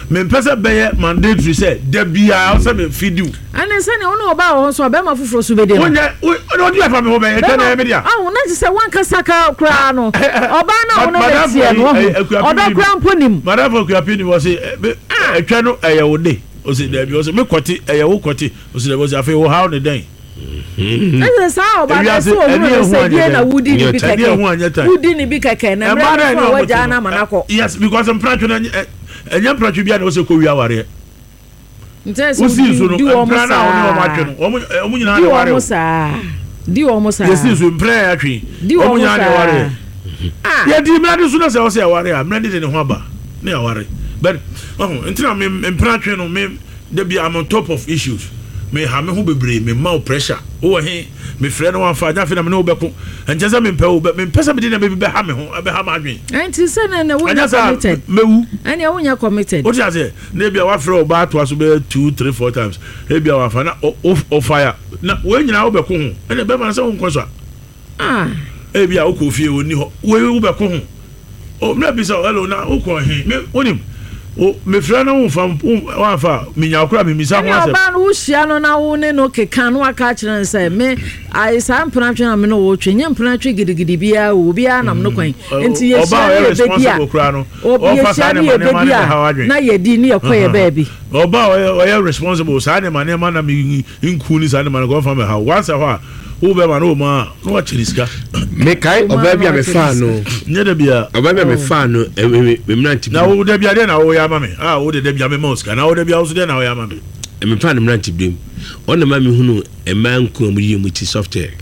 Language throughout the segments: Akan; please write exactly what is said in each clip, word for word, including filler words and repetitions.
me pesa beye mandatory say da bia o say me feed you ana say ne ono oba ho so be ma foforo so be de wonya o di afa me ho be e kana me dia ah wona say wan kasa ka kra no oba na ono be tie no odo kra mponim madam for kuapini was say etwa no eye wo de o say da bia o say me kwoti eye wo kwoti o say da bo say afa wo how ne den ese sa oba na so onu say die na wudi ni bi keke wudi ni bi keke na mra na waja na manako yes because I'm proud na enya proud bia na o say ko wi aware ntese usi so no mpra na oni o matwe no o mu nyina na ware o sa di o mo sa yes so mpra atwe o mu nyina na ware ah ye di mra de so na say o say ware a mra de ne ho aba na ware but oh ntina me mpra atwe no me de bi am on top of issues me ha me ho bebre me ma pressure o he me frɛ no wanfa nya fe na me no bɛko enjeza me mpɛ me mpɛ sɛ me di na me be ha me ho be ha ma adwen enti sɛ na na wo committed mewu ani wo nya committed o ti ase na bia wa frɛ o ba to aso be two three four times e bia wa fa na o fire na wo nyina wo bɛko ho ene be ma sɛ wo nkɔ so ah e bia wo kɔ fie wo ni ho wo wo bɛko ho o na bi sɛ hello na wo kɔ he me wonim o me frɛ no fam wa fa me nya okura me misa ho asɛ oba no hia no na wo ne no keka no aka kyerɛ sɛ me ai sam pranatwe na me no wo twe nyem pranatwe gidigidi bia wo bia nam no kwan enti ye hia ye be bia o fa sa ne ma ne na ye di ne ye kɔ ye ba bi oba o ye responsible sa ne ma ne ma na me nku ni sa ne ma go fa me ha once a ho wo be ma no ma no wa chiriska me kai oba bia me fa no nye da bia oba bia me fa no me mranti na wo da bia de na wo ya ma me ah wo de da bia me moska na wo da bia wo so de na wo ya ma me me fa no mranti bim ona ma me hunu e ma nku amuri mu ti software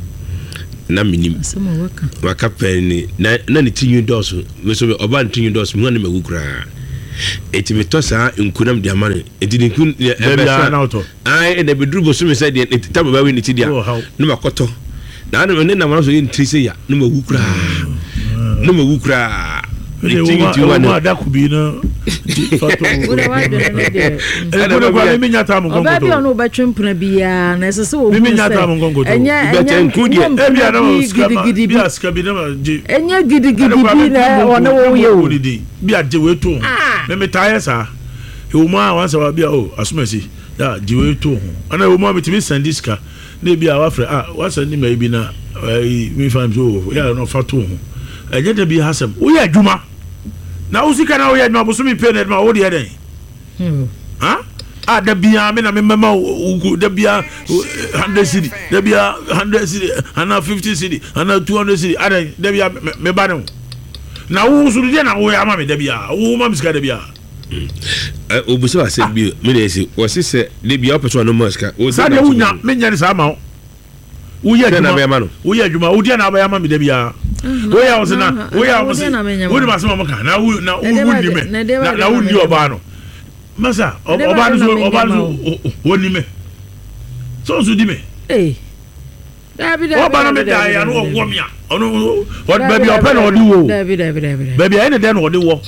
na minim waka pen na na ni tinyu dos we so oba tinyu dos me hunu me wukura eti me tosa nkunam dia mane eti ni kun e bia na auto ai e de bedru bo so me say de tabo ba we ni ti dia no makoto na na ne na ma so yin trisi ya no ma wukura no ma wukura ni tingi wa na da kubi na fato ura wa de ne de e ko ko mi nya ta mo gongo oba bi onu ba twempra bia na se se wo mi nya ta mo gongo to enya e bia na gidigidi bia ska bi na je enya gidigidi bi na ona wo ye wo bia je we to me me ta yesa e wo ma wan sa wa bia o asumasi ya je we to ho ana wo ma me timi sandiska na bia wa frɛ ah wa sandi mai bi na mi fam so ya no fato ho eje de bi hasem wo ya adwuma na usika na wo ya adwuma boso mi pay na wo de eden hmm ha ah da bia me na me mama da bia one hundred cedi da bia one hundred cedi ana fifty cedi ana two hundred cedi ada da bia me ba ne na wo suru de na wo ya ma me da bia wo ma miska da bia eh obuso ase bi me dey say wo se se de bia opeso no maska wo sa de wunya me nya ni sa ma wo ya adwuma wo ya adwuma wo de na ba ya ma me da bia wo ya wo se na wo ya wo se wo de ma se ma ka na wo na wo ni me na wo ni oba no masa oba no oba no wo ni me so so di me eh dabi dabi oba na me da ya no wo mi a ono wo baby open na odi wo dabi dabi dabi baby ai ne den na odi wo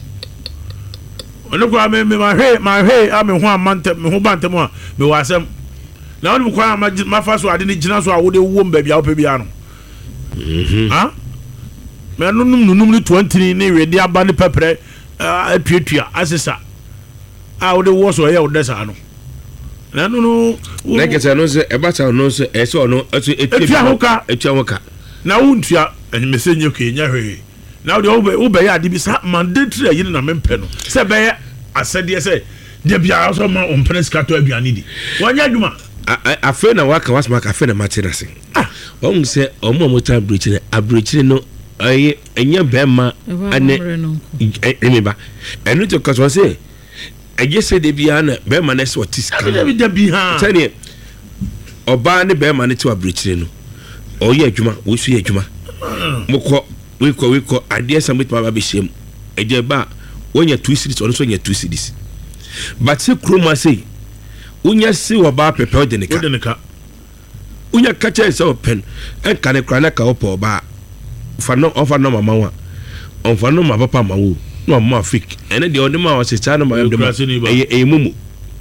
ono kwa me me ma he ma he a me ho amante me ho bante mo a me wasem na ono kwa ma fa so ade ni gina so a wo de wo baby a wo pe bia no mhm ha me no num num ni twenty ni we de aba ni pepre atuatua asesa a wo de wo so ye wo de sa no na no no na ke se no se e ba sa no se e se ono etua hoka etua hoka na wo ntua enye mesenye ke nya hwe na wo be wo be ya de bi sa mandatory ayi na mempe no se be asede se de bia so ma on press kato aduane di wanya adwuma afa na waka wasma ka afa na matena se ah won se omo mo ta abrochire abrochire no aye enya bema ane emiba enu to kaso se eje se de bia na bema na se otiska de de bi ha tani oba ne bema ne to abrochire no oye adwuma wo su ye adwuma mokọ wekọ wekọ ade samit ma ba be shem eje ba wonya two cities ono so nya two cities but se kroma say unya se wo ba pepe de nika de nika unya kacha se open en kan kra na ka opo ba fa no ofa no mama wa on fa no ma papa ma wo no ma fake ene de odi ma wa se cha no ma de ma e e mumu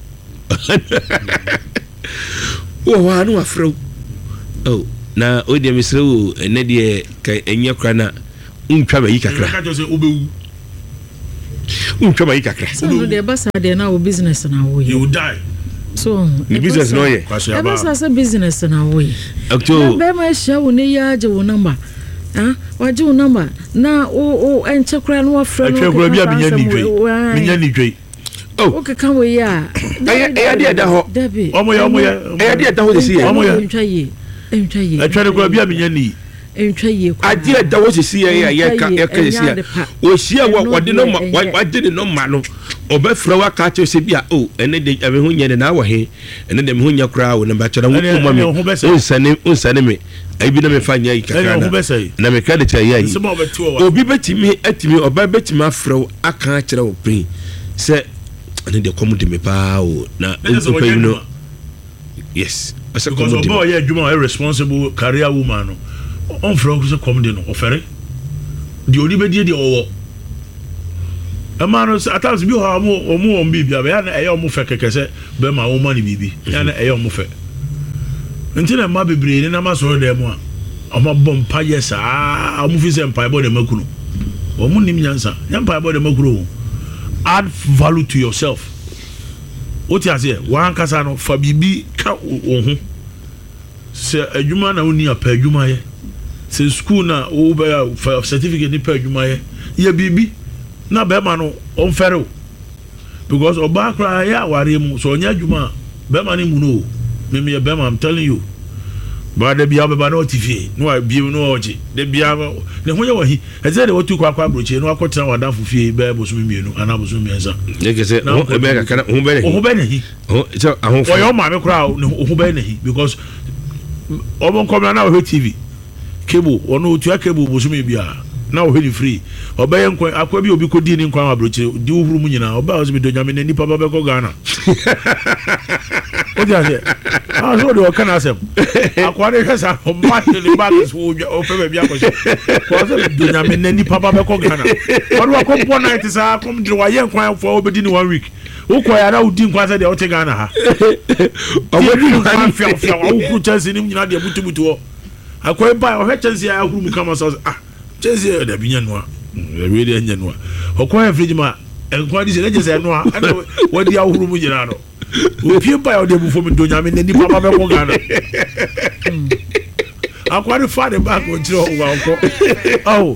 wo wa no afro oh na odi misrewo ene de ka enye kra na untwa ba yi kakra ka jo se obewu untwa yi kakra so no de basa de na wo business na wo you die so the business no ye e basa say business na wo ye octo be ma sha wo ne ya je wo number ah waje wo number na o o enche kra no afre no enche kra bia minya ni dwe minya ni dwe oh okay kan we ya e e de da ho omo ya omo ya e de da ho de si ye omo ya ntwa ye ntwa ye e twa kra bia minya ni ntwa ye kwa ade da wo si ye ya ye ka ye ka si ya o hia wo wode no wade de no ma no obefra wa ka che se bia o ene de ame ho nye na wa he ene de me ho nya kra wo na ba chara wo ma me unsane unsane me ai bi na me fa nya ikaka na me ka de che ya yi obi betimi atimi oba betimi afra wo aka chara wo prin se ene de komu de me pa o na o pe no yes asa komu de boy ya juma irresponsible career woman no on fro ko se komu de no ofere di odi be die di owo amano atams bi ho amu omu on bi bia ya na eyo mu fe kekese be ma wo mani bibi ya na eyo mu fe ntina ma bebre ni na ma so de mu a omo bom pa yes ah omu fi se mpa bo de makunu omu nim nyansa mpa bo de makuru add value to yourself what you say wan kasa no fa bibi ka wo ho se adwuma na woni apa adwuma ye se school na wo be certificate ni pa adwuma ye ye bibi na be ma no on fere because oba kra ya ware mu so onya adwuma be ma ni mu no me me be ma I'm telling you ba de bia be ba no tifie no bi no oje de bia ne ho ye wahi e ze de wotu kwa kwa broche no akotena wada fufie be bo so mienu ana bo so mienza ne ke se ho be ka kana ho be ne ho be ne hi ho so ahon fo yo ma me kra ho be ne hi because obon komna na ho T V cable ono otu cable bo so me bia na o heli free obaye nkwa akwa bi obi kodi ni nkwa abroche di uhuru mu nyina oba o se do nyame ne nipa baba ko Ghana o dia se ah so do kana asem akwa de hesa o ma le bags wo o pe be akwa ko se do nyame ne nipa baba ko Ghana o do akwa po night sa kom de wa ye nkwa fo obedi ni one week o ko ya na udi nkwa se de o te Ghana ha o be nkwa fia fia o ku chance ni nyina de butu butu o akwa ba o he chance ya ahuru mu kama so ah cheze da binya noa we de nya noa okwa afriji ma enkwa di se je se noa ana wadi ahuru mu nyina no o pie ba o de bu fo mi do nya me ni papa be ko Ghana akwa de fa de ba ko jiro wa ko oh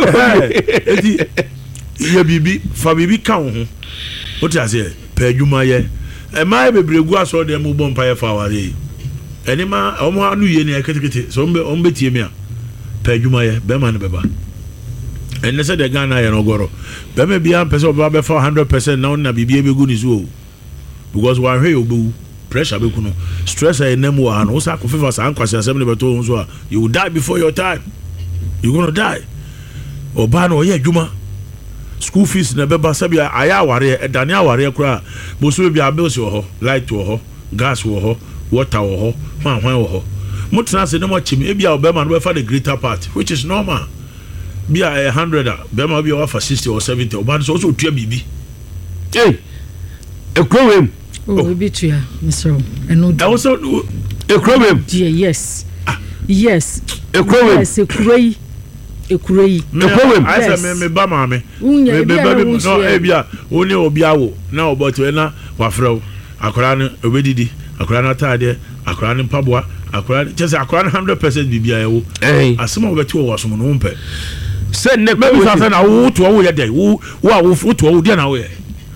eti ye bibi fa bibi ka ho o ti ase pe adwuma ye e mai bebregu aso de mu bom pa ye fa ware eni ma o mo anu ye ni eketekete so mbe o mbe tie mi a pe adwuma ye be ma ne beba enne se de Ghana ye no goro be me bia pese oba be one hundred percent na na bibia be gu ni so because wa hwe obu pressure be ku no stress e nem wa no sa ko fever sa ankwase asem ne beto so you will die before your time you going to die oba no ye adwuma school fees na beba sabia aya aware e dane aware kura bo so bia bills wo ho light wo ho gas wo ho water wo ho hwan hwan wo ho mutna se no mo chim e bia obema no be fa the greater part which is normal bia a hundred bema bia wa for sixty or seventy oba so so tua bibi eh e kwem oh bi tua mister eno da so e kwem yes yes e kwem yes e kurei e kurei e kwem I say me me ba ma me me ba bi no e bia oni obi awo na oboto na wa frew akora no obedidi akora na tade akora no mpaboa akora just akora one hundred percent bibia yewo asema obeti wo waso no mpe se ne ko bi sa na wo to wo ye dai wo wo wo to wo dia na wo ye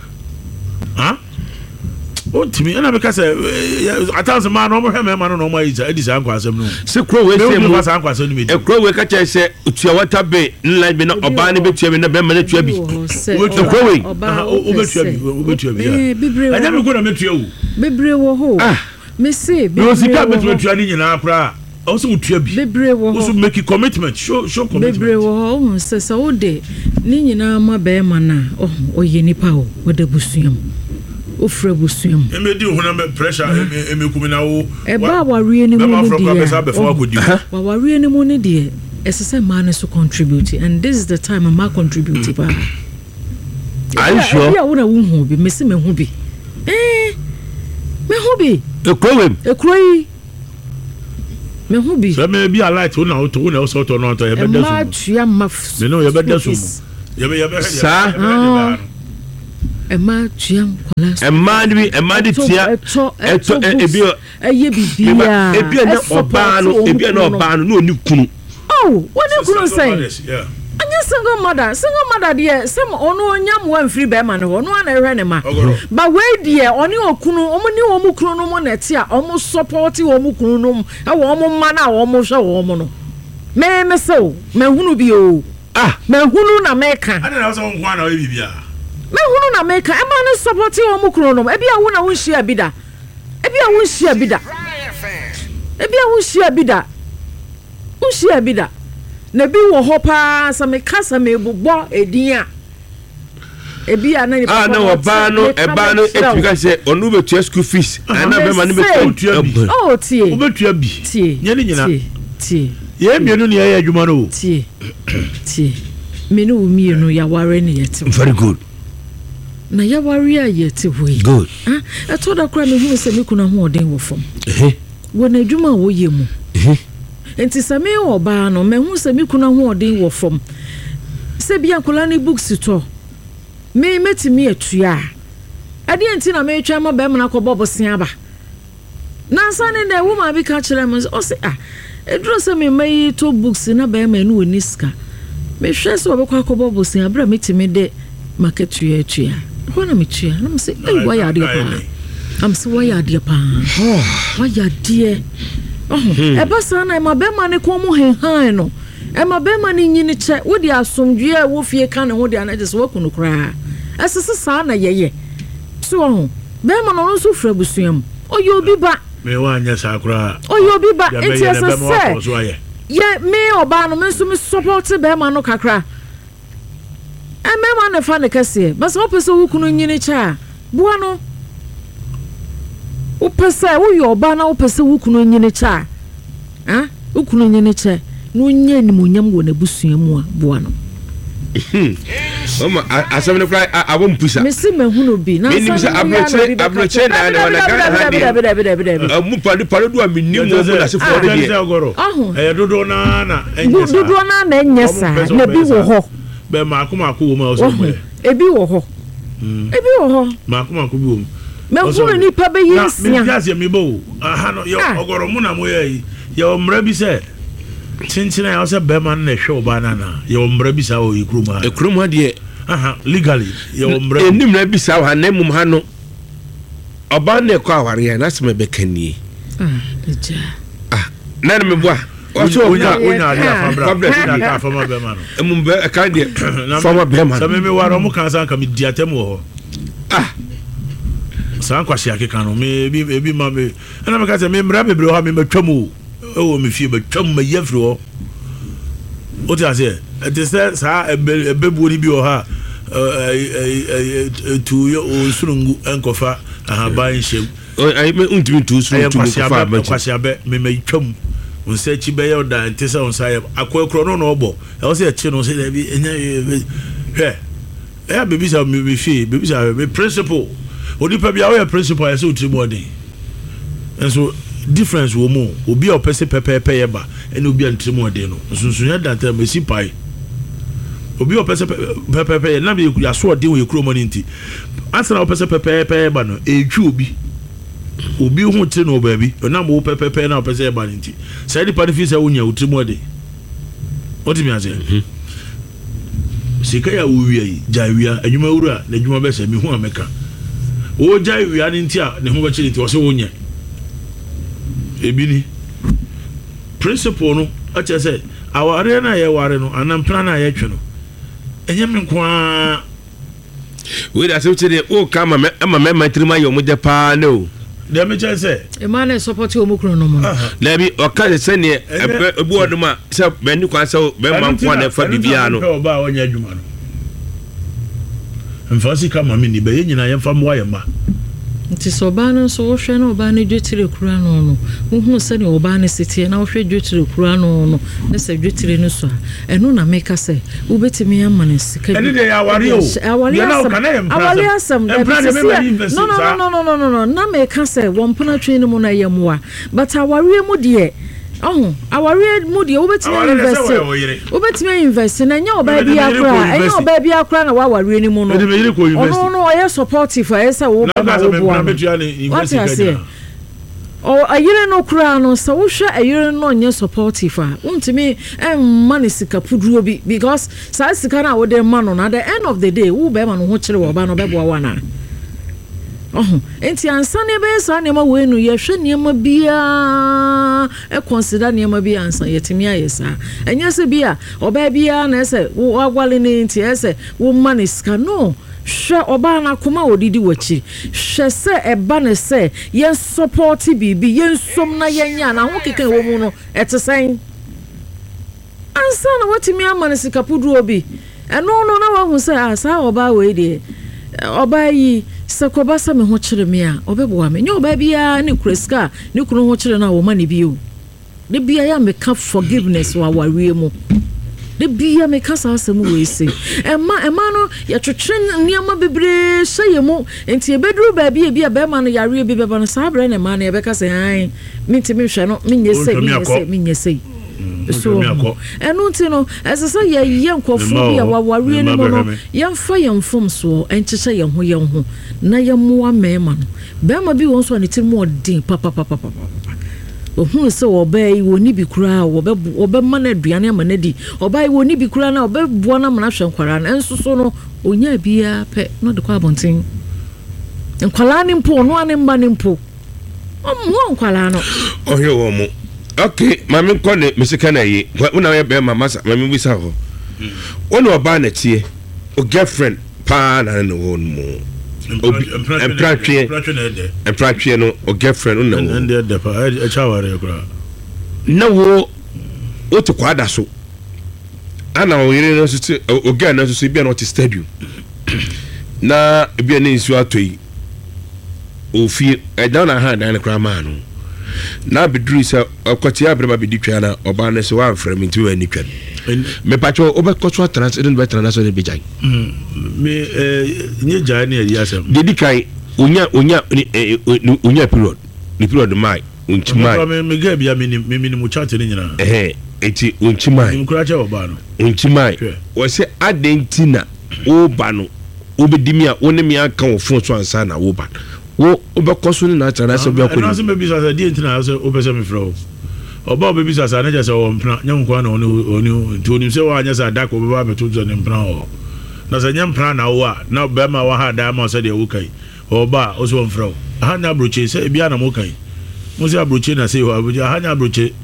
ha o timi na be ka se atanse ma no mo hwe me ma no no mo yi edi sa ankwasem no se kro we se mo sa ankwasem no me e kro we ka che se utua wata be nla be na oba ne betua me na be ma na tua bi o kro we o betua bi o betua bi anya me ko na metua wo bebre wo ho me say bebre wo sika betua ni nyina akra also utua bi bebre wo ho also make a commitment show show commitment bebre wo ho se se wo de ni nyina ma be ma na o ye nipa o wo de busuam o frɛ busuam e me di ho na pressure e me kumi na wo e ba warie ni mu ni di wa warie ni mu ni de esese man so contribute and this is the time ma contribute ba are you sure ya wo na wo hu bi me se me hu bi eh me hu bi e krowem e kroyi me hu bi so me bi alight wo na wo to wo na wo so to no to ye be da ma tua maf me no ye be da so ye be ye be sa Emma Chiam Colas. A man be a man, it's here. A year be a beer or ban or beer no ban, no new kunu. Oh, what are you going to say? Yeah. And your single mother, single mother, dear, some on one one free bearman or one a renema. But where, dear, on your kunu, only omukunu monetia, almost supporting omukunum, a woman manner almost a woman. May me so, me hunu be o. Ah, me hunu na meka. I don't know some one or bibia. Me hunu na meka, a man is supporting omukunum, ebi a wuna wun share bida. Ebi a wun share bida. Ebi a wun share bida. Wun share bida. Na bi wo hopa sa me kasa me bobɔ edin a ebi a na ni ah na wo ba no e ba no e tuka se onu betua school fees ana be ma ne betua bi oh tie wo betua bi tie nye ni nyina tie ye mienu ne ye adwuma no tie tie me no mienu ya ware ne yete very good na ya ware a yete hoi good ah e to da kra me hu se me kuna ho oden wo fam eh wo na adwuma wo ye mu eh enti same oba no me hu se me kuna ho odin wo fom se bia kola ni books to me metimi atua ade enti na me twa ma ba me na kobo bosia ba na sane de wo ma bi ka kire me o se ah edro se me mai to books na ba me no oniska me hwe se obekwa kobo bosia bra metimi de market tua atua ho na me tua na me se ei wa ya de pa am se wa ya de pa oh wa ya de oh eba sana ma be ma ne ko mu henhan no e ma be ma ne nyini che wo di asomdwe a wo fie ka ne ho di anaje so wakunu kra asese sa na yeye so ho be ma no so fra busuam oyo obi ba me wa anya sa kra oyo obi ba enti asese ye me oba no me so me support be ma no kakra e me ma ne fa ne kase ba so pese wo kunu nyini cha bua no upese wo yo ba na upese wo kunu nyine cha ha wo kunu nyine cha no nya ni munyam wo na busua mu a boa no mama asem ne fly abom pusa me si me hunu bi na sa abroche abroche na na na ga ha mu padu padu do aminim wo mu na se for de eh dodo na na enye sa dodo na na enye sa na bi wo ho be ma akoma akwo wo ma o so me ebi wo ho ebi wo ho ma akoma akwo bi wo me hunu ni pa be yesia me fiase me bo aha no yo ogoro mu na mo ye ye omra bi se chinchina ya se be man na hwe oba na na ye omra bi sa o ikruma ikruma de aha legally ye omra enim na bi sa ha na mum ha no oba na ko aware na se me be kanie ah eja ah na me boa o so onya onya ali afabra na ka afama be man no mum be ka de fama be man so me me waro mu kan san ka me diatem ho ah san kwasi akeka no me bi bi ma me ana me ka se me mra bebre ho me matwamu e wo me fie matwam ma yefri ho o ti ase e te se sa ebebu ni bi ho ha tu yo o surungu enkofa aha ban shem ai me untimi tu surungu tu kofa ba kwasi abe me matwam on se chi be yo da te se on sa akokro no no obo e wo se chi no se bi enya he e bebi sa me fie bebi sa me principle onipa bia wo principle ya se utribodi enso difference wo mu obi a opese pepepe ye ba ene obi antribodi no sunsun ya danta mesi pai obi a opese pepepe na be ya so ode wo yekro moni nti asana opese pepepe ba no etwi obi obi hu tri no ba bi na mo pepepe na opese ba nti sai di party fi se wonya utribodi oti mi ase sika ya wo wi ja wia adwuma wura na adwuma be se mi hu ameka o jai wi ani ntia ne ho ba chiri nti wo se wonya ebini principle no a che se aware na ye ware no anam plan na ye twe no enye me kwa we da se chiri o ka ma ma me ma trima yo mo je pa no de me che se e ma na support o mo kro no mo na bi o ka se ne ebu oduma se be ni kwa se be ma kwa na fa bibia no o ba wonya adwuma no mfasi kama mimi be yenyina yemfa mo ayema nti so ba no so wo hwe na oba ne dwetire kura no no wo hu se ne oba ne sitie na wo hwe dwetire kura no no ne se dwetire no so eno na meka se wo betimi amane sika ene de ya ware o ya na kana em awale asem no no no no no no na meka se wo mpona twen no mo na yemwa but aware mu de oh aware mu de obetime invest obetime invest na nya oba bia akra enya oba bia akra na wa aware ni mu no ono no oye supportive esa wo na wo bo what I say o ayire no kura no so wo hwe ayire no nya supportive a untimi em mani sika puduro bi because sa sika na wo de ma no na the end of the day wo be ma no ho kire wo ba no be bo wa na oh enti ansa ne be sa ne ma we nu ye hwe ne ma bia e consider ne ma bia ansa yetimi ayesa enya se bia oba bia na se wo agwale ne enti ese wo mani sika no hwe oba na koma odidi wachi hwe se eba ne se yen support bibi yen som na yenya na ho keke wo mu no etesen ansa na watimi amane sika pudu obi eno no na wa hu se asa oba we de oba yi sakoba sa me ho kire me a obebo me nya oba bia ne kreska ne kunu ho kire na wo ma ne bio de bia ya me ka forgiveness wa warie mu de bia me ka sa asem we se ema ema no ya twetwe niama bebre hye mu enti ebeduru ba bia bia be ma no yare bi be ba no sa bre ne ma na e be ka se han minti me hwe no minyese minyese minyese so enu nti no esesa ye ye nkofo bia wa ware ne mo no ye mfa ye mfom so enkyehye ye ho ye ho na ye moa mema no be ma bi won so ne timu odin papa papa papa ohun se obai woni bi kura wo be wo be ma na aduane ama na di obai woni bi kura na obe bo na mana hwe nkwara na enso so no onya bia pe no de kwa bontin nkwala ni mpo no ane mba ni mpo omo nkwala no ohye wo mu okay mami ko ne misika na yi una ye be mama mami bisa ho ono oba na tie o girlfriend pa na no won mu empratwe empratwe no o girlfriend no no and the pa a chaware kura na wo o to kwada so ana o yire no so o girl no so bia no to stadium na bia ne nsu atoi o fi e down na hand na kura ma no na bedru se akwati abrema beditwa na oba ne se wa frame nti wa ni twa me pacho obekoso trans edin be trans so ne bijai me eh nye jai ne ya asem dedi kai onya onya onya period ni period mai unchi mai me me ga bia me ni me ni mu chat ni nyina eh eti unchi mai nkura cha oba no unchi mai wo se adentina oba no obedimi a woni mi aka wo fon so ansa na wo ba wo obekoso ni na trans be akoni na se me bi sa di entina so obese me fro oba obebi sa sa na je se wo mpna nyankwa na oni oni to ni se wa anya sa da ko be ba beto zo ni mpna o na se nya mpna na wo a na be ma wa ha da ma so de wo kai oba o so mfro ha nya broche se bia na mo kai mo se abroche na se ho abuja ha nya broche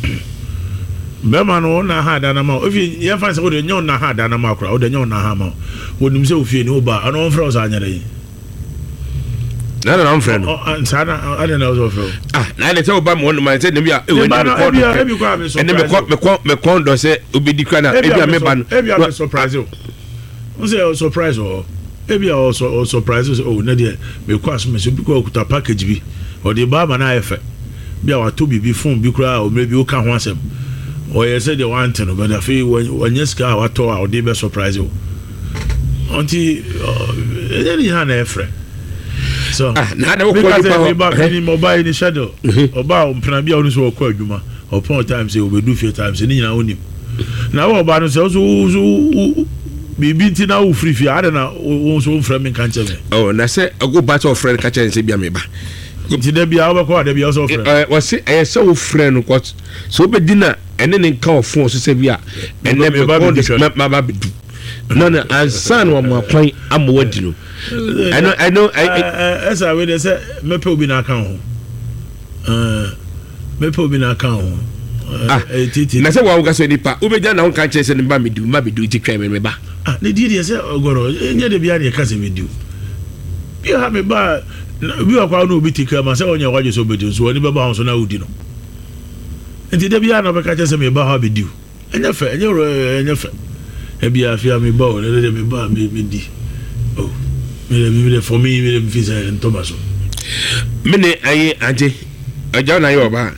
be ma no na ha da na ma ofi ye fa se wo de nya na ha da na ma kra o de nya na ha ma wonim se ofie ni oba ana mfro sa anya de na na mfriend sana I don't know so ah na le tell ba mo no man say dem bia e we na record e bi kwa me so me me me kondo say obedi kwa na e bia me ba no e bia me surprise o o say o surprise o e bia o so surprise o na de me kwa so me so bi kwa okuta package bi o de ba ma na efe bia wa to bibi phone bi kura o me bi o ka ho asem o ye say de want no but afi wanyeska wa to o de be surprise o onti e ni ha na efe so ah na na ko di pa ni mobile ni shadow oba o mpna bia onu so ko adwuma upon times e obedu few times ni nyina onim na wo ba no so so bibi ti na wo free free ada na wo so mfra me kan cheme oh na say go back to friend ka cheme se bia me ba ti da bia wo ko da bia so friend eh wo se eh so wo friend ko so obedi na ene ne nka o phone so se bia ene me ba ma ba bedu no no ansan wa mo kwan amwadi no I know I know I as I will say me pe obi na kan ho eh me pe obi na kan ho ah na say wa wo ga so ni pa obeja na won kan che se ni ba me du ma be du ti twa me ba ah ne di di say ogoro nye de bia de ka se me du bi ha me ba bi wa kwa no obi ti ka ma say onye waje so be du so oni be ba ho so na udi no enti de bia na be ka che se me ba ha be du enye fe enye ro enye fe e bia afia me ba o ne de me ba me me di oh me me for me me me fisa en Thomas me ne aye ante aja na yo ba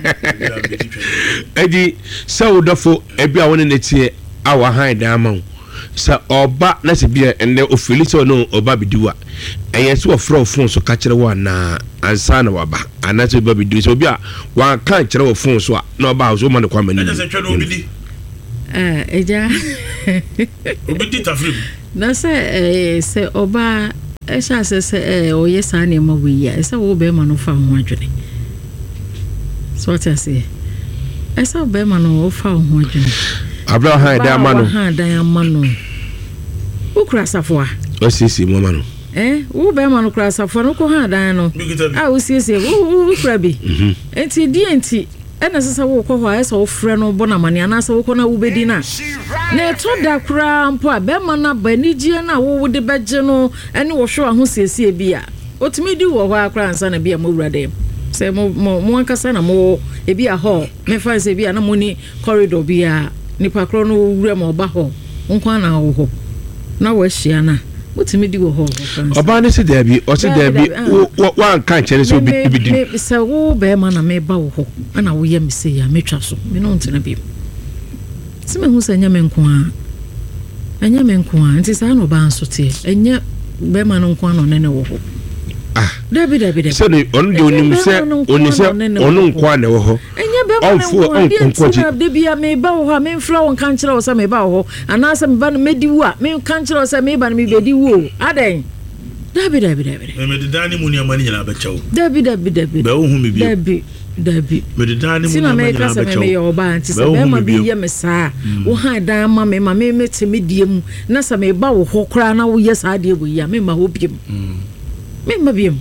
edi saudafo e bia woni ne tie awa han da ma sa oba na se bia ende ofili se no oba bidiwa eye se ofro phone so ka kire wa na ansa na waba ana se oba bidiwa so bia wa kan kire wo phone so na oba so ma ne kwa mani eh eja obidi tafrim na se eh se oba e sha se se eh oye sa na ma wi ya se wo be ma no fa ho adwene so what I say esa be ma no wo fa ho adwene Abraham Diamano. Ha Diamano. Who crasafwa? O sisi mo mano. Eh, wo be ma no crasafwa no ko ha dan no. Ah, wo sisi wo wo krabi. Mhm. Enti di enti ena sesa wo ko ho esa wo frɛ no bona mane ana sa wo ko na wo bedi na. Na eto da kra mpo a be ma na ba ni gie na wo wo de beje no ene wo hwo aho siesie bia. Otumi di wo ho akra ansa na bia mo wura dem. Se mo mo ankasa na mo e bia ho. Me fa se bia na mo ni corridor bia. Nipa kro no wura ma oba ho nkwa na wo ho na wo hia na mutimi di wo ho oba ne se dabi o se dabi wa nka nche ne se obi di me se wo be ma na me ba wo ho ana wo ye me se ya metwa so me no ntina bi se me hu se nya me nkwa anya me nkwa nti sa no ba nso te anya be ma no nkwa no ne ne wo ho ah dabi dabi dabi se ne on de onim se oni se onu nkwa ne wo ho enya be ma no nkwa de bia me ba wo ha me mfra won kan kire wo se me ba wo ho ana se me ba no medi wo a me kan kire wo se me ba no me bedi wo aden dabi dabi dabi me de dani mu ni amani nyina ba chawo dabi dabi dabi ba wo hu me bi dabi dabi me de dani mu ni amani nyina ba chawo me yo ba anti se be ma bi ye me sa wo ha dan ma me ma me me temi die mu na se me ba wo ho kra na wo ye sa de wo ya me ma ho biem me ma biem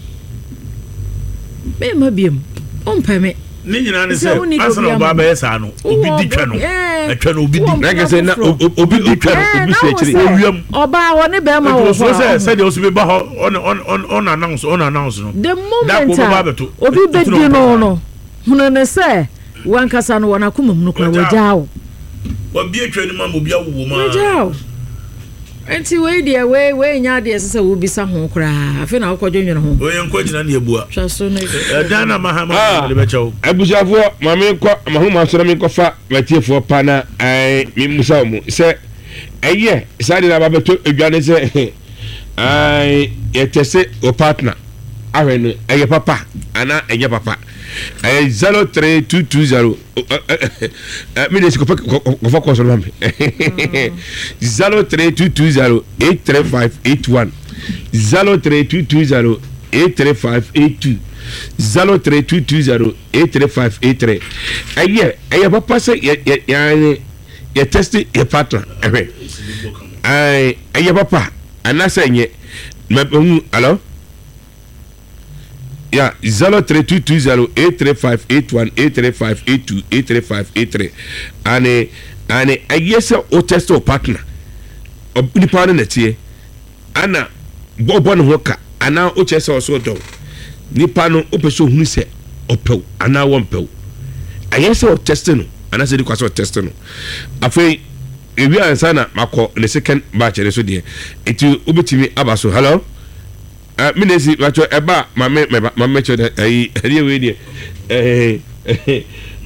me ma biem on pa me ni nyina ne se asana ba ba yesa no obi di twa no atwa no obi di na ke se na obi di twa no obi se chiri owiam oba wo ne be ma wo so se se de o be ba on on on announce on announce no the moment obi be di no no hunu ne se wankasa no wona kuma mu kura wajao wa bi atwa ni ma mo bi awu ma wajao enti we dia we we nya dia sese wo bisa ho kura afi na wo dwonwene ho we enko gina na ebua twaso ne dana mahama le bechawo abusafo mame ko mahuma soro me ko fa matiefo pa na ai mi musa mu se eye sade na ba beto edwane se ai yetese o partner ahwe no eye papa ana eye papa ai zero three two two zero mi ne sikofa ko fa ko so lambe zero three two two zero eight three five eight one zero three two two zero eight three five eight two zero three two two zero eight three five eight three aye aye papa say ya ya ya test your partner eh ai aye papa anasa nye hello yeah zero three two two zero eight three five eight one eight three five eight two eight three five eight three and and aye say o test your partner obini pa na tie ana bobo no hoka ana o chese o so do nipa no o peso hunu se opew ana wo mpew aye say o test no ana say di kwaso o test no afei ebi ansa na makọ the second batch re so de etu obetimi abaso hello Uh, minesi macho eba mame mame cho ai rie we die eh eh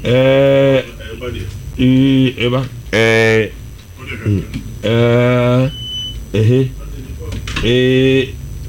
eh eba eh eh eh eh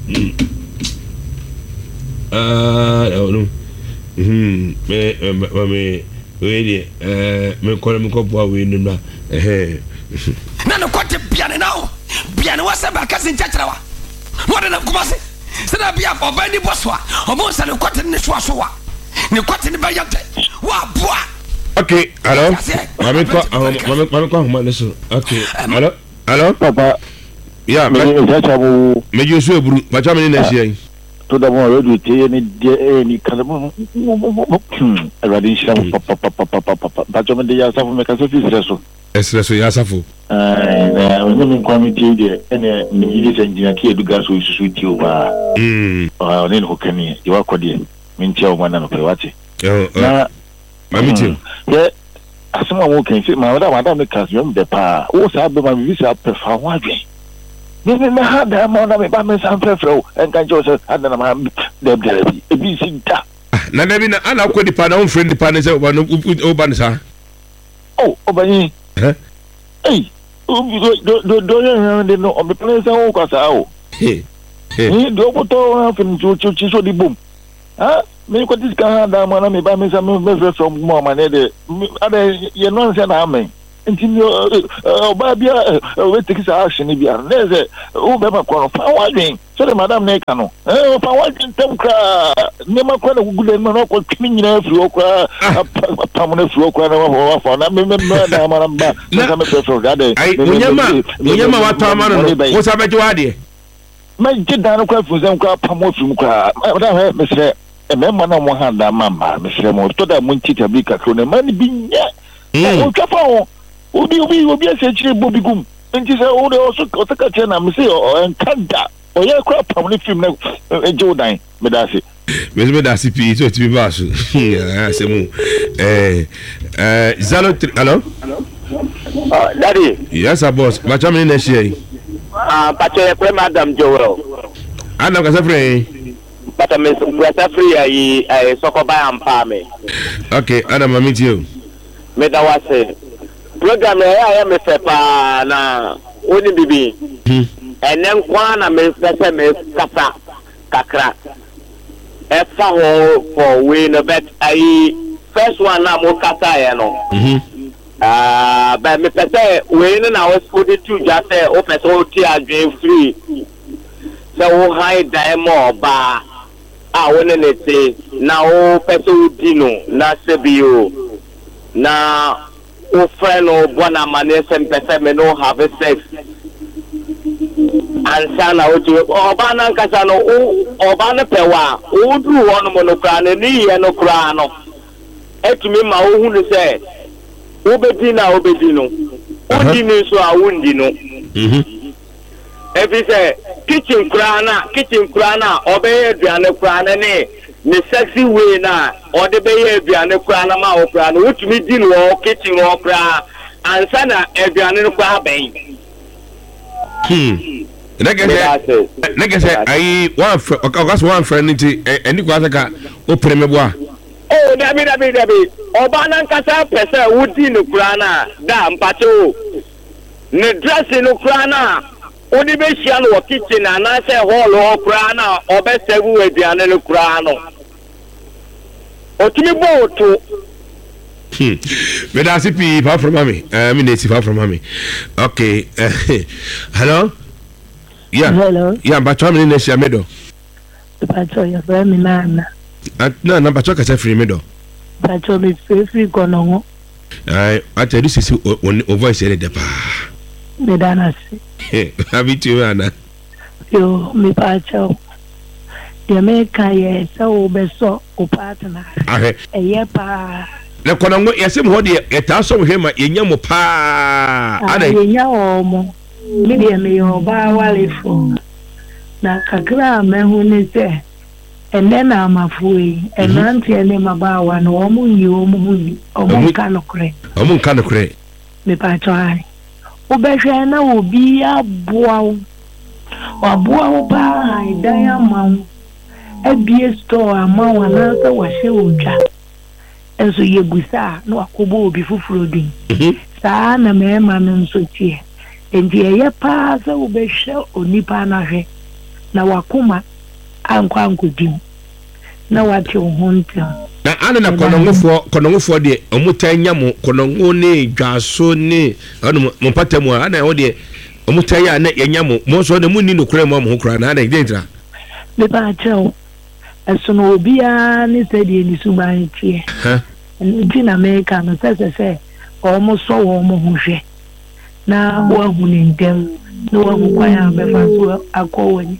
ah no mhm me me we die eh me ko me ko bo we nu na eh na no kote biane now biane wasa ba kasin chachrawa wona na kumase sada bia oba ni boswa omo sa ne kote ne so so wa ne kote ne bayate wa boa okay hello mame ko mame mame ko huma leso okay hello hello papa yeah me chachabu me josu eburu pacha me ne na sia to da mo redu te ni de ni kala mo already sham papa papa papa papa pacha me de ya safu me ka so fi streso esreso ya safu eh ono mi kwa mi tie de ene ni yiri senjina ki eduga so isusu ti o ba mm ah oni ko kani e wa kode min tie o mana no pe wate na mami tie ye asema mo kan fi ma wada wada me kas yom de pa o sa be ma mi sa pe fa wa dwen ni me ha da ma na me ba me san fe fro en kan jo so ada na ma de de bi e bi si da na na bi na ana ko di pa na on friend pa na se o ba no o ba ni sa oh o ba ni eh eh do do do you know on the place o kwasa o ni do boto afin chu chu so di boom ah me ko dis kan da ma na me ba me sa me be from mo ma ne de ade ye no se na amen nti o ba bia we take sa action bia na ze o be ma ko fa wa din so the madam na ka no eh fa wa din tem kra ne ma ko na gugu ma no ko timi nyina firi o kra pam na firi o kra na wa fa na me me na ma na ba na me so da de ai munyama munyama wa to ma no wo sa be wa de ma ji da no kwa fu zam kwa pam o firi kra da me se e me ma na mo ha da ma ma me se mo to da mun ti tabi ka kro ne ma ni bi nya o twa fa o obi obi obi ase chire bobi gum nti se o de o so o taka che na me se o enkanda o ye kra pam ni film na e jodan me da se me me da se pi so ti bi ba so ah se mu eh eh zalo hello uh daddy yes our boss ba chama ni na share ah pa che kwe madam Joel ana ka safre but me so free ai ai sokoba ampa me okay ana mami ti o me da wase program ya ya me fe pa na oni bibi enen kwa na me pese me kasa kakra e fa ho for we no bet ai first one na mo kasa ya no mhm ah ba me pese we na o skodi tu ja se o pese o ti adwen free so o high demo ba a wona ne te na o pese o dino na sebio na o friend o bona mane sempese me no have sex ansana o tu oba na nkasa no oba na pewa o du wono mo no kra ne ni ye no kra no etumi ma o hu ne se o bedi na o bedi no o di ni so a wundi no mhm ebi se kitchen kra na kitchen kra na obeye aduane kra na ne ne sexy way na o de beye aduane kra na ma o kra no utumi di no kitchen o kra ansana aduane no kra ben hmm negese negese ai one ogas one friend nti eni kwa saka o premeboa oh dabi dabi dabi oba na nkasa pese wudi no kra na da mpache o ne dress no kra na odi be hia no kitchen na na se hall o kra na obesegu aduane no kra no otimi bo to hmm me da C P far from mommy eh me ne far from mommy okay hello yeah hello yeah but me ne share medo pacho ya for me nana na na pacho ka se free medo pacho me free free kono ai ata this is o voice ele de pa me dana si eh abi tu ana yo me pacho de me ka ye so be so o partner ah eh pa na kono ngo yesem ho de eta so hwe ma yenya mo pa ana yenya o mo me de me yo ba wale fo na kakra me hu ni se ene na amafuyi enanti ene mabawa no omu yi omu huni omu kano kure omu kano kure me pacho ai ubehwe na obi aboa waboa oba idaya ma ebie store ama wana sa wahye odwa enso yegusa no akobo obi fufuro din saa na me ma no nso tie endi eye pa sa ubehwe onipa na hwe na wakuma ankwa ankodim na wati ohonte na ana na konongofo konongofo de omutanya mo konongo ne dwaso ne ano mo patamu ana o de omutanya na yenyamo mo so na munni no kura mo mo kura na ana dentra le ba chao esono obia ni sedi ni suban tie ha ndi na America no sese se o mo so wo mo hwe na wa hu ni ndem no wa hu kwa ya be fa so akowani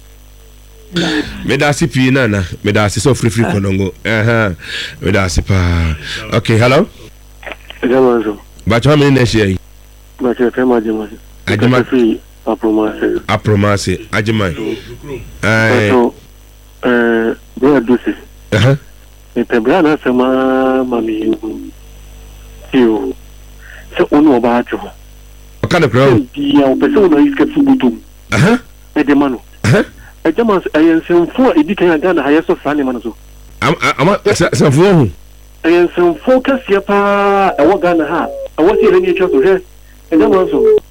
me da C P nana me da so free free konongo eh me da pa okay hello Jamazo ba cha me na share ba cha tema jama ajima free apromase apromase ajima eh eh bro dusi eh e pebra na sama mami yo so onu ba ajo o kana kro ya o pese ona iske fubutum eh e de mano eh e jama ayensemfo edikan aga na hayeso fane mano so ama sanfo hu ayensemfo kasia pa e wo Ghana ha e wo si reni cho so he e jama so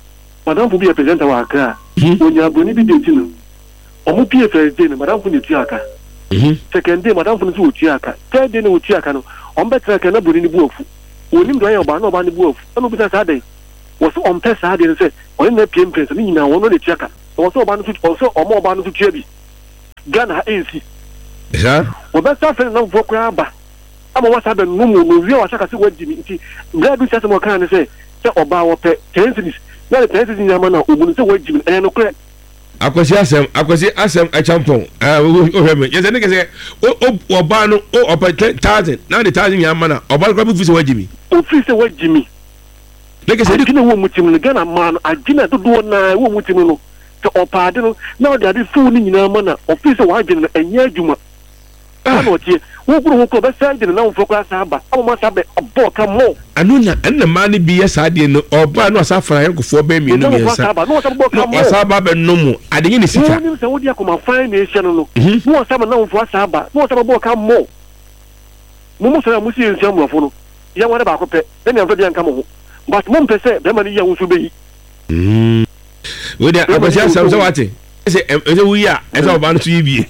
madam fu bi e presenter wa Accra onya broni bi de tinu omo pie first day no madam fu ne tu aka second day madam fu ne tu tu aka third day no tu aka no on betra ka na broni ni bu ofu onim do ya oba na oba ni bu ofu anu bi sa dey wo so on pesa dey say on na pie prince ni nyina wo no ne tu aka wo so oba no tu so omo oba no tu tu bi Ghana A N C ja wo be sa fe na vo kwa ba ama wasa be no mu no wi wa saka se wajimi nti bra bi sasa mo kan ne say se oba wo pe ten cities na ten cities nyama na obunu se wajimi en no kre akwasi asem akwasi asem achampon ah o hweme yese ne kese o oba no o opa one thousand na the thousand nyama na oba ko bi fi se wajimi o fi se wajimi ne kese ni wo mutim ne Ghana man agina dodo na wo mutim no se opa de no na o de ade fu ni nyina ma na o fi se wajimi na enya adwuma ana o tie wo guru wo ko be sa de na wo fokwa sa ba o ma sa be abo ka mo anu na enna ma ni bi ya sa de no oba no asa fra yankofo be mi no mi sa no sa bo ka mo asa ba be no mu ade ni sika ni se wo dia ko ma fine nation no no sa ma na wo fo sa ba no sa bo ka mo mo mo sa mu si en siam rofo no ya wore ba ko pe de ni anfa dia nka mo but mo mpese be ma ni ya wo so be yi mm we dia akwasi asam so wate se e wo ya e so ba no so yi bi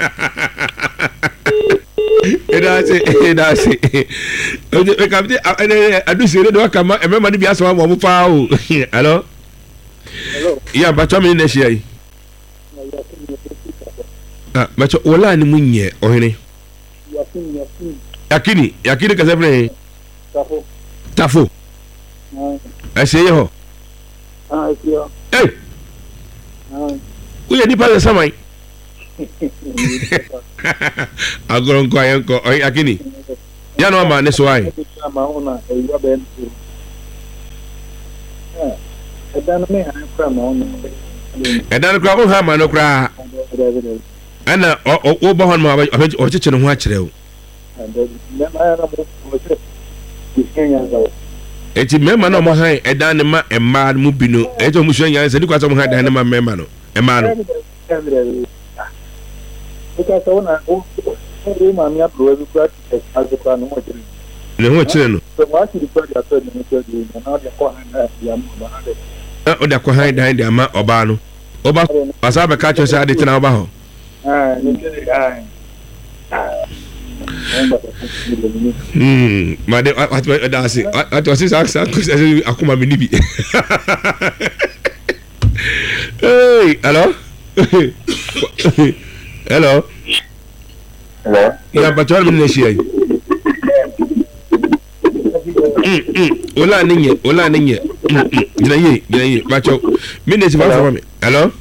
Edase edase oje e kapte adu sere do kama e mema ni bi aso mo pa o hello hello ya ba to mi na shia yi ah ba to wala ni munye ohene yakini yakini yakini yakini ka sebre tafo tafo ah ese yo ah ese yo eh ah uye ni pa samai agoro nko ayenko oy akini ya no ma ne so ai ma ona e yo ben eh edan me ha kra ma ona edan kra ko ha ma no kra ana o o bo hon ma o chiche no ho a kire o eti mema no mo han edan ne ma emma mu bi no e to mu hwe nyan se di kwa so mo han edan ne ma mema no emma no because I want to go my mia pro every practice as a plan what it is. Le ho chire no. So what you record your third and third and now they call hand ya mo ba na de. Eh o da ko hand hand ya ma oba no. Oba pasa be ka cho say ade tina oba ho. Ah, ni ke ai. Hmm, ma de what what da say. What was this ask akuma me ni bi. Hey, hello? Hello. Hello. Ya patwal mi neshi ai. Mm mm. Ola ninye, ola ninye. Mm mm. Gina ye, gina ye. Patwal. Mi neshi fa fa mi. Hello.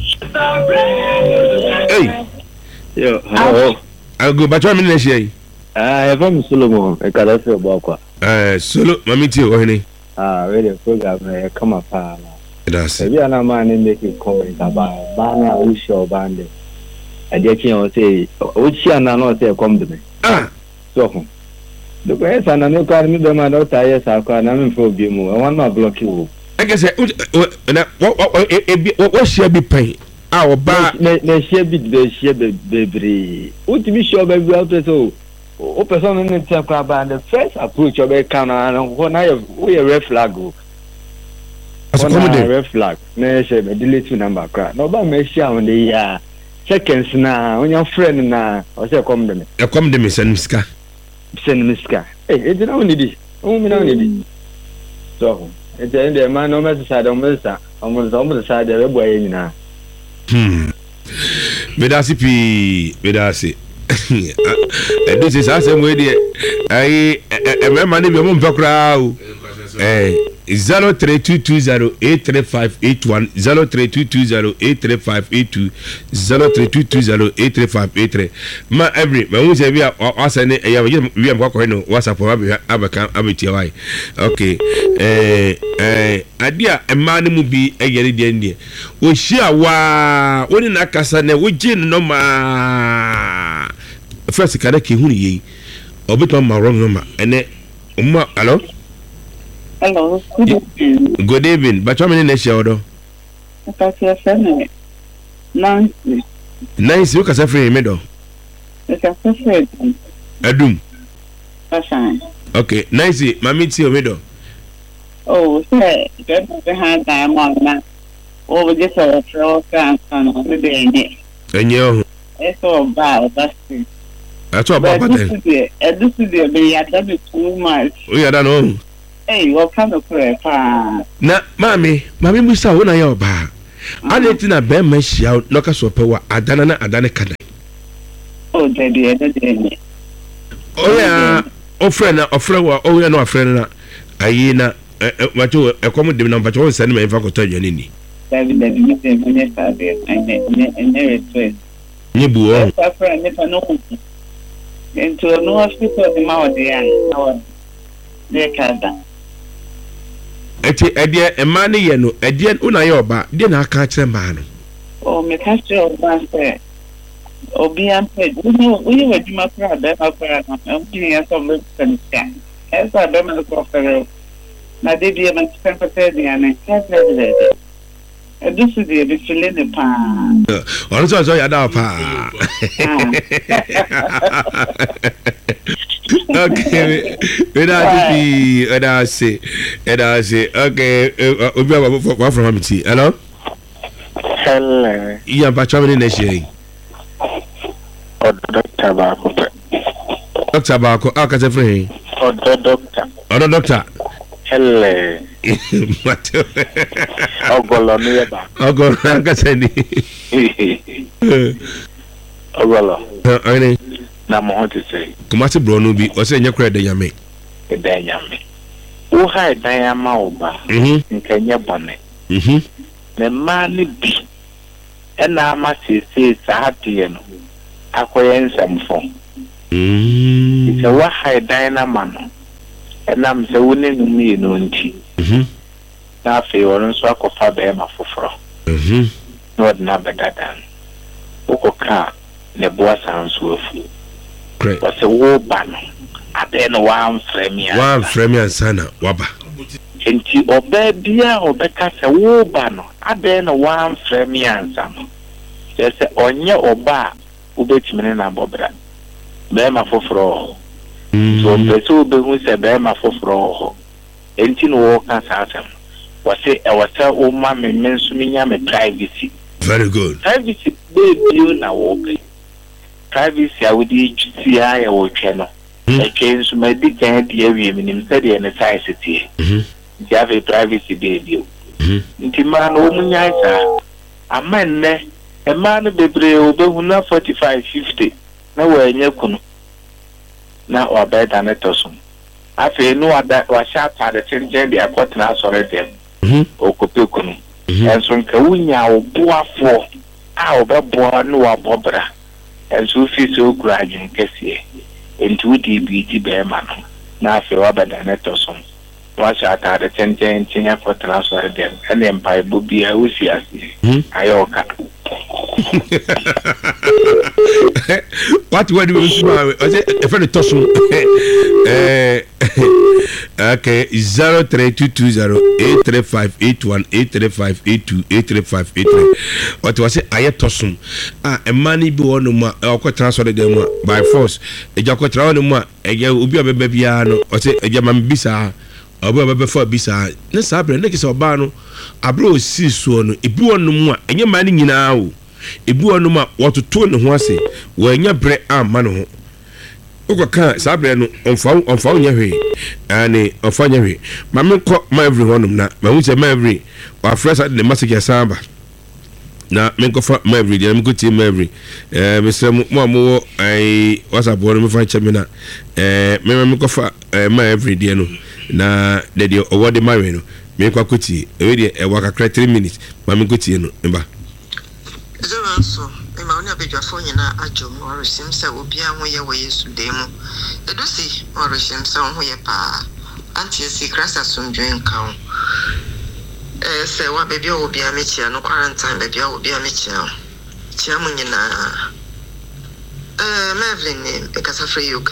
Hey. Yo, hello. Ago patwal mi neshi ai. Ah, e fa mi Solomon, e kada se bo akwa. Eh, solo mami ti o hene. Ah, really program e kama pa. That's it. Ya na ma ni make comment about ba na u show bande. Ade ki on say o chi ana no say come to me. Ah. So. Do ko esa na no ka mi be ma do ta yes akwa na me fo bi mu. I want to block you. I guess na what what share be pay. Ah, oba na share bi be share be bebre. O ti bi show be bi out so. O person no tell kwa ba the first approach obe kan na ho na we red flag. As a red flag. Na share be delete number kwa. No ba me share on the ya. Seconds na when your friend na o say come dem e come dem send miska send miska eh e dina oni di o mi na oni di so e je ndem ma no message sa do message o mo so mo sa de we boy nyina hmm bedasi pi bedasi e do say sa sem we de ai e me ma ni bi mo mpakra o eh zero three two two zero eight three five eight one zero three two two zero eight three five eight two zero three two two zero eight three five eight three ma every ma hu say bia asane e ya we am kwakọ no WhatsApp ba abaka abetia wai okay eh eh adia e ma ne mu bi e yere de ndie o hia wa woni na kasa na wo gin no ma first kada ke hu ni yi obeto ma wrong no ma ene umma hello. Hello, good evening. Good evening. But how many next year odo? Because you're saying Nancy. Nancy, you can say free me do. You can say free. Adum. Fine. Okay, Nancy, mami ti o me do. Oh, say, get behind diamond now. Oh, just a throw can on the day. And you, it's all bad, that's it. That's all about it. And this is the way I done it too much. We are done. Hey, what kind of prayer? Na, mammy, mammy, we saw when I am bad. I didn't a bear mesh out, knock us up, Adana, Adana Kada. Oh, daddy, daddy. Oh, yeah, oh, friend, oh, friend, oh, yeah, no, friend, I na, what you accommodate number two, send me if I could tell you any. Daddy, daddy, you say, when you start there, and there is twist. You boo, a friend, if I know. Into a no hospital, the mouth, the dear Kada. Eti edia emani ye no edia una ye oba de na aka kire ma no o me ka kire oba se obi am pe wo wo ye waduma pra da ma pra na am kini ya so le senska esa da ma ko fere na de bi ma spend for the ane ka de e do su de bi file ne pa o so so ya da pa okay, when I see, when I see, when I see, okay, we have one from Hamilton. Hello? Hello. You are Patramini next year. Oh, Doctor Barco. Doctor Barco, how can I say? Oh, Doctor. Oh, Doctor. Hello. Oh, Golonia. Oh, Golonia. Oh, Golo. Oh, na mo to say Kumasi bro no bi o say nya kra da yame e da yame wo ha da yama oba mhm nkanya bone mhm na ma ne bi e na ma sese saate no akoye nsamfo mhm se wo ha da na ma no e na mse wo ne numi no nti mhm na fe wono so akofa ba ma foforo mhm no na bedadan wo ka ne boa sanso afu great what's a war banner at the end of one frame one frame and sana waba enti obebia obeka se war banner at the end of one frame and sama just onye oba ubetime na bobra be ma foforo so beso be hu se be ma foforo enti no wo ka sa asem wase e wase o ma me mensu minya me privacy very good privacy be bio na wo be privacy I would each see I or channel. I change my dick and dear women in study and necessity. You have a privacy baby. Intiman woman, a man, a man of the brave, who not forty five fifty. Nowhere in your cunu. Now or better than a tossum. I feel no other was sharp at the change the important answer them. O Copilcunu. And so Kawunya or Boa for our Boa no Bobra. And so feel so gradual, Cassie, into the beauty bear man. Now, if you are better than a tossum, watch out at the ten ten ten for transfer them, and then by Bobby, I will see us. Ioka. What word do you smile? I said, a friend of tossum. Okay, zero three two two zero eight three five eight one eight three five eight two eight three five eight three. What was it? I had tossum. Ah, a money be on my or transfer them by force. A jacket round them, a year will be a baby piano, or say a German bisa, or before bisa. No sabre, next or bano. A bro sees so, a boo on no more, and your money in now. A boo on no more, what to turn the horse, when your bread arm man. Oka sabre no onfa onfa nya hwe ani onfa nya hwe ma me ko ma every honum na ma hu se ma every wa fresh at the message samba na me ko fa ma every dia me ko ti ma every eh me se mo mo ai whatsapp wo me fa cheme na eh me me ko fa ma every dia no na de de owo de ma we no me ko akoti e we de e wa kakra three minutes ma me ko ti no mba zero so ma oni abedwafo nyina adwom or sim se obi an ho ye wo Yesu dem edusi or sim se ho ye pa anti si krasa sumdwen kan eh se wa bebi obi amechia no quarantine bebi obi amechia chia mu nyina eh Mevlin e kasa free U K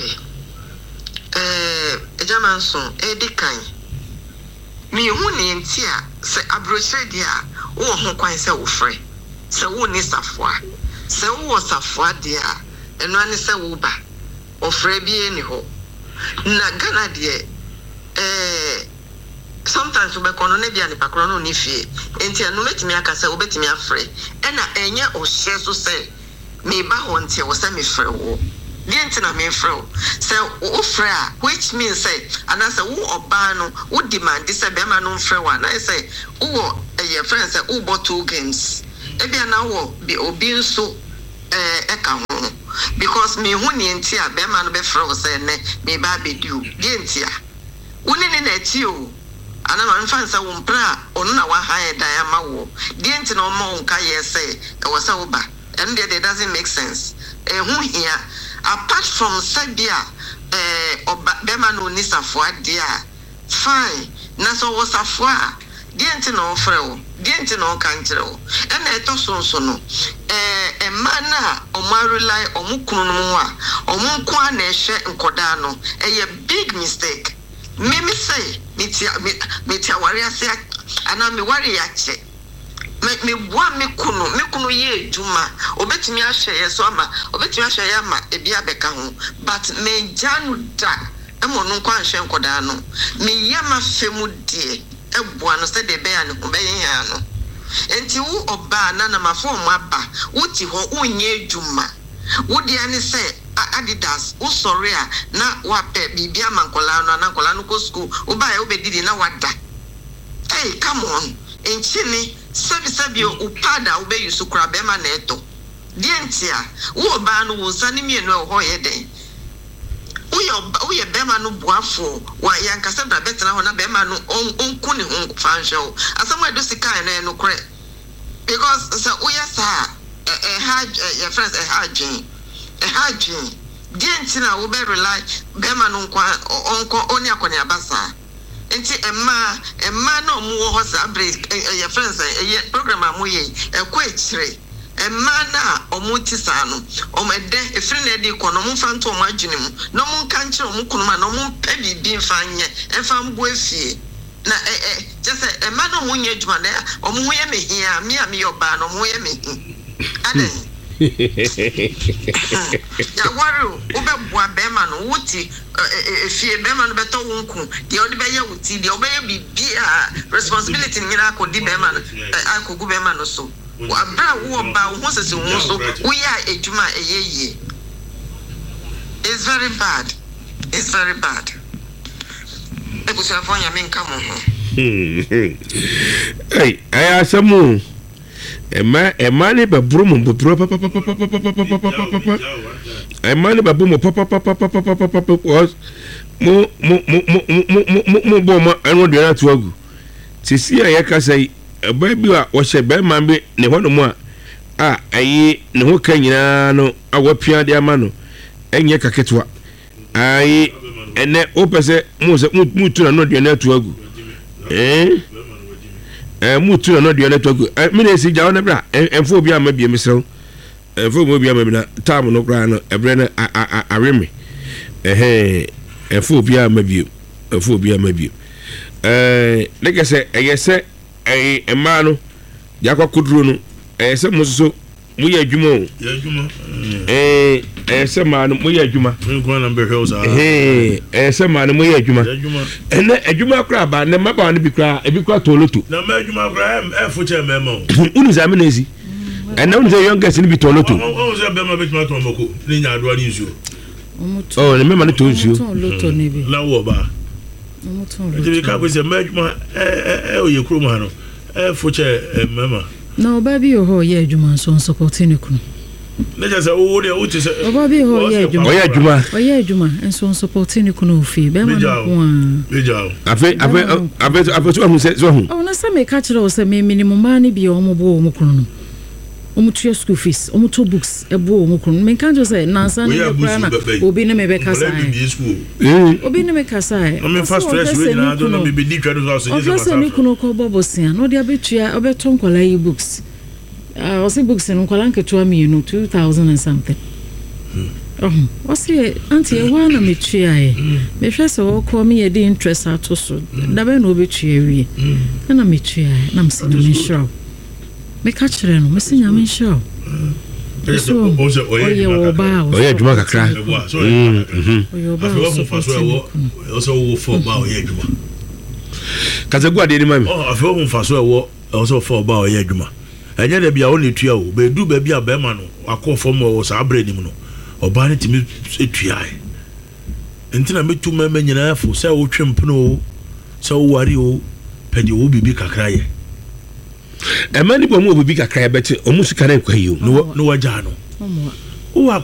eh ejaman so edikan mi hu ni ntia se abrochire dia wo ho kwan se wo free se wo ni safwa se wo safwa dia eno ani se wo ba ofre bi eni ho na Ghana de eh sometimes we kono na bia ne pakro no ni fie enti anu metimi aka say obetimi afre e na enye o hye so say me ba ho ntie wo say me frɛ wo die nti na me frɛ wo say wo frɛ a which means say anasa wo oba no wo demand say be ma no frɛ wo na say wo eh friend say wo bought two games e bia na wo bi obi nso eh e ka ho because me hu ni nti a be ma no be frɛ wo say ne me ba be du die nti a woni ne na ti o ana man fansa wo mpra onu na wa ha e dan ama wo die nti na o ma nka ye say e wo say wo ba and it doesn't make sense eh hu hia apart from sabia eh oba be ma no ni safo ade a fine na so wo safo a die nti na o frɛ wo die nti na o kan kyerɛ wo e na eto so so no eh e ma na o ma rely o mu kunu no mu a o mu nko a na ehwe nkoda no e ye big mistake me me say me tia me tia wari ase ana me wari ya che me me bua me kunu me kunu ye eduma obetimi ahwe ye so ama obetimi ahwe ye ama e bia beka ho but me janu da e mo no kwa ahwe nkoda no me ye ma femu die e bua no se de be ya ne ko be ya no enti wo oba na na mafo mo aba wo ti ho unye eduma wo dia ne se Adidas o sorry a na wa pe bibia mankola no na nkola no ko school o ba e obedidi na wada hey come on enchini sabi sabi o pada o be yusu kura be ma na eto die ntia wo ba no wo sani mienu e ho ye den wo ye wo ye be ma no buafo wa yanka se bra betena ho na be ma no onku ne ho fansho asamu edo sika na no kure because sa wo ya sa e ha your friends e ha jin e ha jin die ntina wo be rely be ma no nkwa onko oni akoni abasa enti emma emma no mu ho sa break your friends e program amoye e ko ekire emma na omuti sa no omede efiri na de ko no mu fa nto omadwene mu no mu nka nkire omu kunu ma no mu pa bibi mfa nye emfa mbo afie na eh eh just emma no mu nye adwuma na omu ho ye mehia me a me yoba no mu ye mehi ade ya waru ube bua bema no wuti efie bema no beto wonku de odi be ye wuti de obe ye bibia responsibility nyina akodi bema no akogu bema no so wa bra wo ba wo sese wo so wo ya ejuma eyeye it's very bad it's very bad e bu se fonya me nka mo ho hey aya samu Emma, Emma, ne ba bromo bro papa papa papa papa papa. Emma ne ba bromo papa papa papa papa papa was mo mo mo mo mo mo mo bo ma eno de na to agu. Sisi a yaka sai ba bi a wo hye ba ma be ne ho no mu a a ayi ne ho ka nyina no awapia de ama no enye kaketwa. Ayi ene o pese mo se mu tu na no de na to agu. Eh eh mutu no de na to agu me na si jawo na bra enfo obi ama bie mesrew enfo obi ama bi na tam no kra no ebre na areme eh enfo obi ama bie enfo obi ama bie eh like say eh say eh ema no yakwa kuduro no eh say muso mu ye adwuma o ye adwuma eh eh say ma no mu ye adwuma nko na be hwe o eh eh say ma no mu ye adwuma ene adwuma kra ba ne maba no bi kra e bi kra toloto na ma adwuma kra e fo che mema o unu za me na ezi ene unu ze youngest ni bi toloto o ze be ma be tuma to mako ni nya ado ani nsuo oh ne mema ne to nsuo toloto ni bi la wo ba omo toloto e bi ka ko se ma adwuma e e o ye kro ma no e fo che mema na obabi ho ye adwuma so support ni kunu na just o de o ti se obabi ho ye adwuma o ye adwuma o ye adwuma enso support ni kunu ofi be ma no meja afi afi afi afi so hu se so hu o na se me ka kire o se me minimum ma ni bi o mo bo o mo kunu no o mo tu school fees o mo to books e bo o mo kunu me kan jo se na san ni kura na obi ne me be ka sai obi ne me ka sai o me fast stress we na do no me be di twado so se se se ni kunu ko bobo sia no de abetua obeto nkola yi books ah o se books no nkola nketo ami no two thousand and something oh o se anti e wa na me tua e me hwe se wo ko me ye di interest ato so da be na obetua wi na me tua na me se na me show me catch re no me se nya me show so oye wo ba oye adwuma kakra mhm oye wo ba so wo so wo fo ba oye adwuma kasagu ade ni mami oh afi o mfa so ewo e so for ba o ye adwuma enye da bia o ne tua o be du ba bia ba ma no akofo mo o sa abre ni mu no oba ne timi etua ai entina metu ma ma nyina afo se o twempono se o wari o pedi o bibi kakra ye e ma ni bo mu bibi kakra ye beti o musika na kwa yi o no no waja no o